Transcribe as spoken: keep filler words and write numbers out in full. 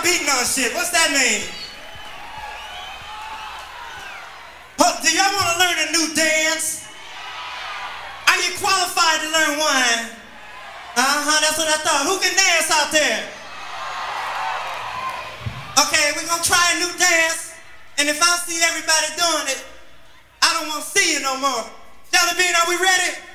y'all beating on shit? What's that mean? Oh, do y'all want to learn a new dance? Are you qualified to learn one? Uh-huh, that's what I thought. Who can dance out there? Okay, we're gonna try a new dance, and if I see everybody doing it, I don't want to see you no more. Jelly Bean, are we ready?